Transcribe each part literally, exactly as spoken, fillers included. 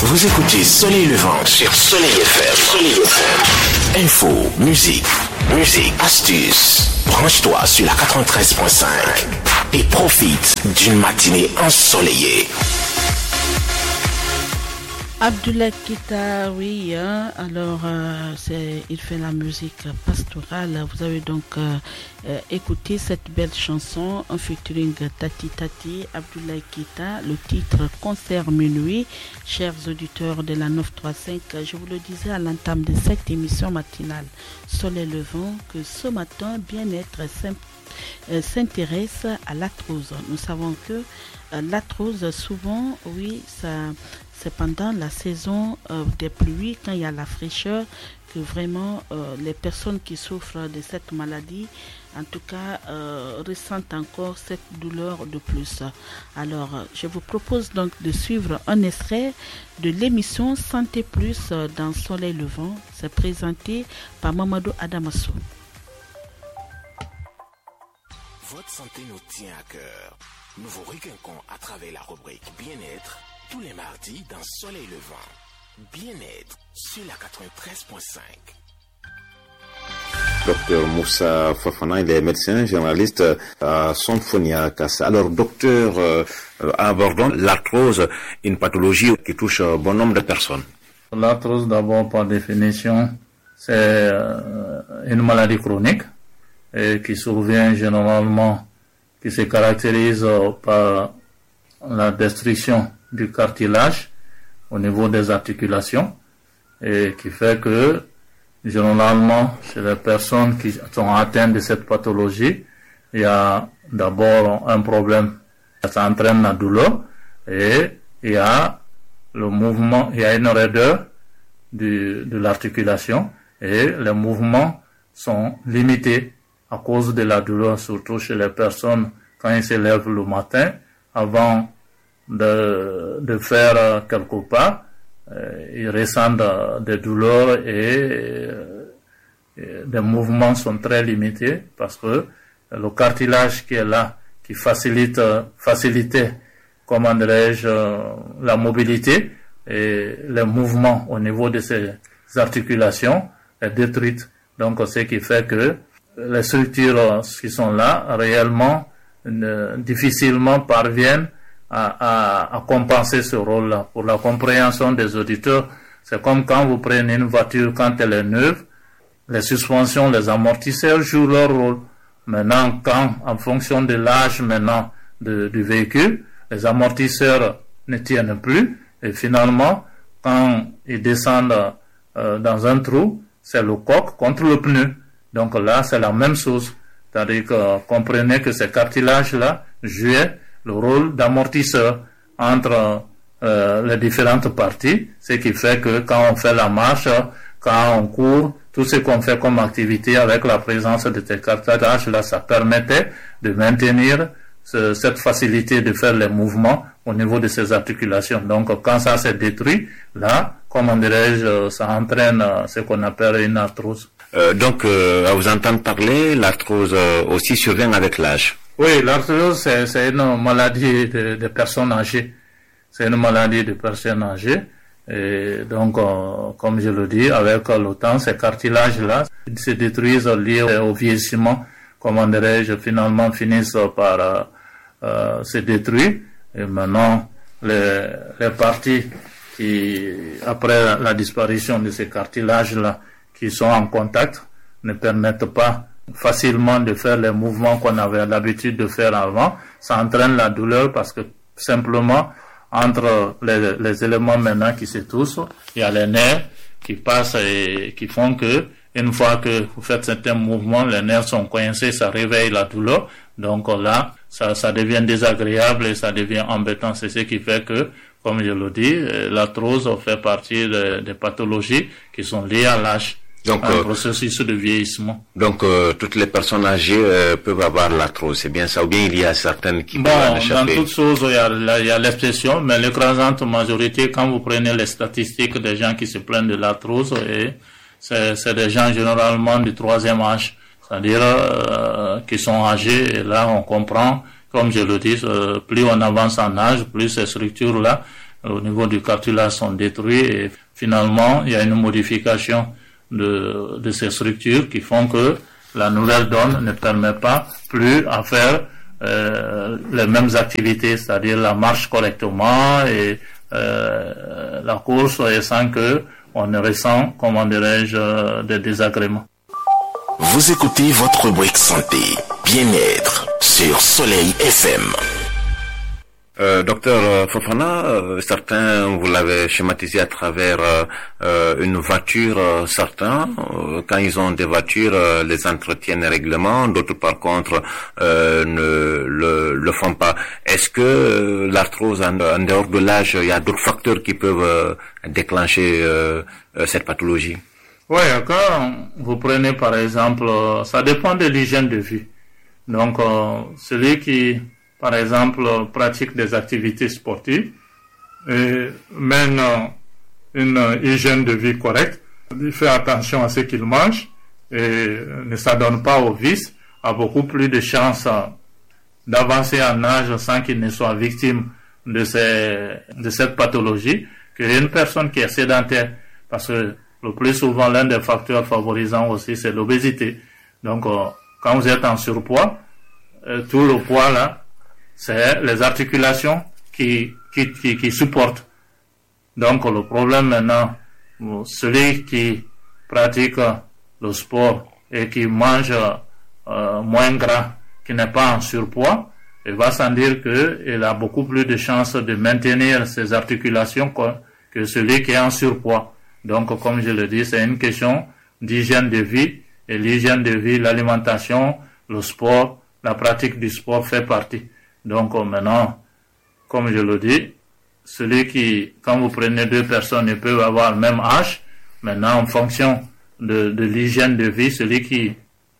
Vous écoutez Soleil Levant sur Soleil F M. Soleil F M. Info, musique, musique, astuces. Branche-toi sur la quatre-vingt-treize point cinq et profite d'une matinée ensoleillée. Abdoulaye Keita, oui, hein, alors euh, c'est, il fait la musique pastorale. Vous avez donc euh, euh, écouté cette belle chanson, un featuring Tati Tati, Abdoulaye Keita, le titre Concert Minuit. Chers auditeurs de la neuf cent trente-cinq, je vous le disais à l'entame de cette émission matinale Soleil Levant que ce matin, bien-être euh, s'intéresse à l'arthrose. Nous savons que euh, l'arthrose, souvent, oui, ça... c'est pendant la saison euh, des pluies, quand il y a la fraîcheur, que vraiment euh, les personnes qui souffrent de cette maladie, en tout cas, euh, ressentent encore cette douleur de plus. Alors, je vous propose donc de suivre un extrait de l'émission Santé Plus dans Soleil Levant. C'est présenté par Mamadou Adamassou. Votre santé nous tient à cœur. Nous vous requinquons à travers la rubrique Bien-être tous les mardis dans Soleil Levant. Bien-être sur la quatre-vingt-treize point cinq. Docteur Moussa Fofana, il est médecin généraliste à Symphonia Kassa. Alors, docteur, euh, abordons l'arthrose, une pathologie qui touche un bon nombre de personnes. L'arthrose, d'abord, par définition, c'est une maladie chronique et qui survient généralement, qui se caractérise par la destruction du cartilage au niveau des articulations et qui fait que généralement chez les personnes qui sont atteintes de cette pathologie, il y a d'abord un problème, ça entraîne la douleur et il y a le mouvement, il y a une raideur du, de l'articulation et les mouvements sont limités à cause de la douleur, surtout chez les personnes quand ils se lèvent le matin avant de, de faire quelque part, euh, ils ressentent des douleurs et, et des mouvements sont très limités parce que le cartilage qui est là, qui facilite, facilitait, comment dirais-je, la mobilité et les mouvements au niveau de ces articulations est détruite. Donc, ce qui fait que les structures qui sont là, réellement, euh, difficilement parviennent À, à, à compenser ce rôle-là. Pour la compréhension des auditeurs, c'est comme quand vous prenez une voiture quand elle est neuve, les suspensions, les amortisseurs jouent leur rôle. Maintenant, quand, en fonction de l'âge maintenant de, du véhicule, les amortisseurs ne tiennent plus et finalement, quand ils descendent euh, dans un trou, c'est le coq contre le pneu. Donc là, c'est la même chose. C'est-à-dire que comprenez que ces cartilages-là jouaient le rôle d'amortisseur entre euh, les différentes parties, ce qui fait que quand on fait la marche, quand on court, tout ce qu'on fait comme activité avec la présence de ces cartilages là, ça permettait de maintenir ce, cette facilité de faire les mouvements au niveau de ces articulations. Donc quand ça s'est détruit, là, comment dirais-je, ça entraîne ce qu'on appelle une arthrose. Euh, donc, euh, à vous entendre parler, l'arthrose euh, aussi survient avec l'âge. Oui, l'arthrose, c'est, c'est une maladie de, de personnes âgées. C'est une maladie de personnes âgées. Et donc, euh, comme je le dis, avec le temps, ces cartilages-là se détruisent liés au vieillissement. Comment dirais-je, finalement finissent par euh, euh, se détruire. Et maintenant, les, les parties qui, après la disparition de ces cartilages-là, qui sont en contact, ne permettent pas facilement de faire les mouvements qu'on avait l'habitude de faire avant. Ça entraîne la douleur parce que simplement entre les, les éléments maintenant qui se touchent, il y a les nerfs qui passent et qui font que une fois que vous faites certains mouvements, les nerfs sont coincés, ça réveille la douleur. Donc là, ça, ça devient désagréable et ça devient embêtant. C'est ce qui fait que, comme je le dis, l'arthrose fait partie des, des pathologies qui sont liées à l'âge. Donc, un euh, processus de vieillissement. Donc, euh, toutes les personnes âgées euh, peuvent avoir l'arthrose, c'est bien ça, ou bien il y a certaines qui bon, peuvent en échapper? Dans toutes choses, il y a, il y a l'exception, mais l'écrasante majorité, quand vous prenez les statistiques des gens qui se plaignent de l'arthrose, et c'est, c'est des gens généralement du troisième âge, c'est-à-dire euh, qui sont âgés, et là on comprend, comme je le dis, euh, plus on avance en âge, plus ces structures-là au niveau du cartilage sont détruits et finalement il y a une modification de, de ces structures qui font que la nouvelle donne ne permet pas plus à faire euh, les mêmes activités, c'est-à-dire la marche correctement et euh, la course et sans que on ne ressent, comment dirais-je, euh, des désagréments. Vous écoutez votre rubrique santé, bien-être sur Soleil F M. Euh, docteur Fofana, euh, certains, vous l'avez schématisé à travers euh, une voiture, euh, certains, euh, quand ils ont des voitures, euh, les entretiennent régulièrement, d'autres par contre euh, ne le, le font pas. Est-ce que euh, l'arthrose, en, en dehors de l'âge, il y a d'autres facteurs qui peuvent euh, déclencher euh, euh, cette pathologie? Oui, quand vous prenez par exemple, euh, ça dépend de l'hygiène de vie. Donc, euh, celui qui par exemple, pratique des activités sportives et mène une hygiène de vie correcte, il fait attention à ce qu'il mange et ne s'adonne pas aux vices, a beaucoup plus de chances d'avancer en âge sans qu'il ne soit victime de, ces, de cette pathologie qu'une personne qui est sédentaire, parce que le plus souvent l'un des facteurs favorisants aussi c'est l'obésité. Donc quand vous êtes en surpoids, tout le poids là, c'est les articulations qui, qui, qui, qui supportent. Donc, le problème maintenant, celui qui pratique le sport et qui mange euh, moins gras, qui n'est pas en surpoids, il va sans dire qu'il a beaucoup plus de chances de maintenir ses articulations que, que celui qui est en surpoids. Donc, comme je le dis, c'est une question d'hygiène de vie. Et l'hygiène de vie, l'alimentation, le sport, la pratique du sport fait partie. Donc maintenant, comme je le dis, celui qui, quand vous prenez deux personnes, ils peuvent avoir le même âge. Maintenant, en fonction de, de l'hygiène de vie, celui qui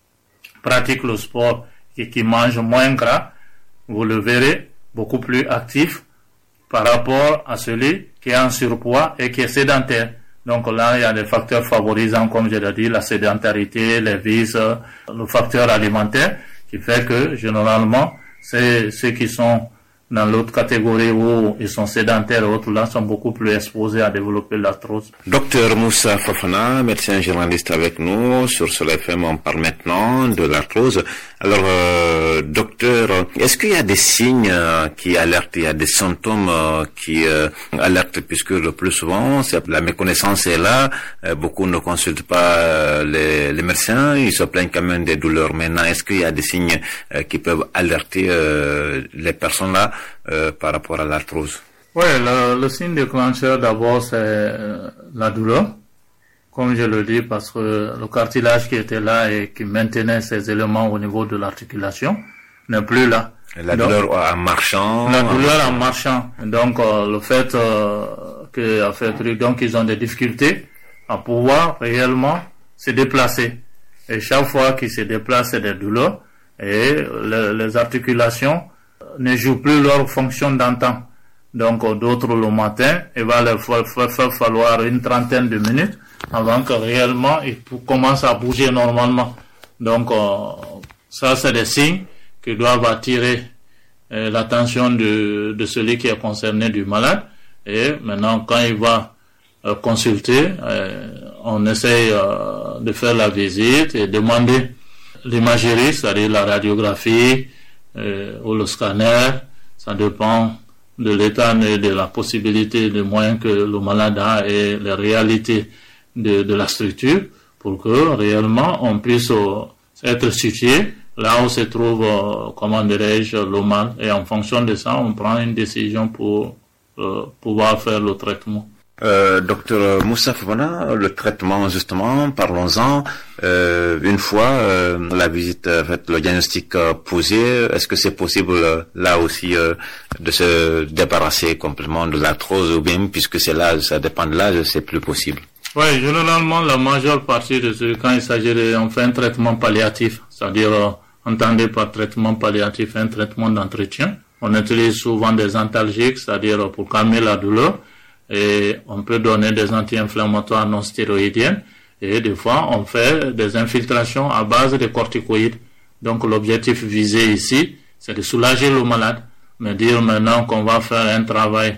pratique le sport et qui mange moins gras, vous le verrez beaucoup plus actif par rapport à celui qui est en surpoids et qui est sédentaire. Donc là, il y a des facteurs favorisants, comme je l'ai dit, la sédentarité, les vices, le facteur alimentaire, qui fait que généralement, c'est ceux qui sont dans l'autre catégorie où ils sont sédentaires et autres là sont beaucoup plus exposés à développer l'arthrose. Docteur Moussa Fofana, médecin généraliste avec nous sur Soleil F M, on parle maintenant de l'arthrose. Alors, euh, docteur, est-ce qu'il y a des signes euh, qui alertent, il y a des symptômes euh, qui euh, alertent, puisque le plus souvent, c'est, la méconnaissance est là, euh, beaucoup ne consultent pas euh, les, les médecins, ils se plaignent quand même des douleurs. Maintenant, est-ce qu'il y a des signes euh, qui peuvent alerter euh, les personnes là euh, par rapport à l'arthrose? Oui, le, le signe déclencheur d'abord c'est euh, la douleur, comme je le dis, parce que le cartilage qui était là et qui maintenait ces éléments au niveau de l'articulation n'est plus là. La Donc, douleur en marchant. La douleur en marchant. Donc euh, le fait euh, que a fait truc, donc ils ont des difficultés à pouvoir réellement se déplacer. Et chaque fois qu'ils se déplacent, c'est des douleurs et le, les articulations ne jouent plus leur fonction d'antan. Donc d'autres le matin, il va leur faire falloir une trentaine de minutes avant que réellement ils commencent à bouger normalement. Donc euh, ça c'est des signes qui doivent attirer euh, l'attention de, de celui qui est concerné, du malade. Et maintenant quand il va euh, consulter, euh, on essaye euh, de faire la visite et demander l'imagerie, c'est-à-dire la radiographie euh, ou le scanner. Ça dépend de l'état et de la possibilité de moyens que le malade a et les réalités de, de la structure pour que réellement on puisse euh, être situé là où se trouve, euh, comment dirais-je, le mal. Et en fonction de ça, on prend une décision pour euh, pouvoir faire le traitement. Euh, docteur Moussa Fofana, le traitement justement, parlons-en. Euh, une fois euh, la visite faite, le diagnostic euh, posé, est-ce que c'est possible euh, là aussi euh, de se débarrasser complètement de l'arthrose, ou bien puisque c'est l'âge, ça dépend de l'âge, c'est plus possible? Oui, généralement la majeure partie de ce, quand il s'agit de, on fait un traitement palliatif, c'est-à-dire euh, entendez par traitement palliatif un traitement d'entretien. On utilise souvent des antalgiques, c'est-à-dire pour calmer la douleur. Et on peut donner des anti-inflammatoires non stéroïdiennes et des fois on fait des infiltrations à base de corticoïdes. Donc l'objectif visé ici, c'est de soulager le malade, mais dire maintenant qu'on va faire un travail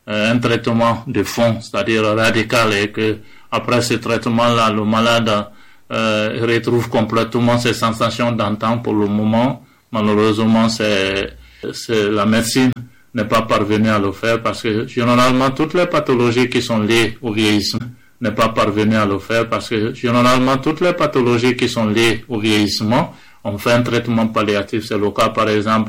euh, un traitement de fond, c'est-à-dire radical, et que après ce traitement-là, le malade euh, retrouve complètement ses sensations d'antan. Pour le moment, malheureusement, c'est, c'est la médecine n'est pas parvenue à le faire, parce que généralement toutes les pathologies qui sont liées au vieillissement n'est pas parvenue à le faire, parce que généralement toutes les pathologies qui sont liées au vieillissement, on fait un traitement palliatif. C'est le cas par exemple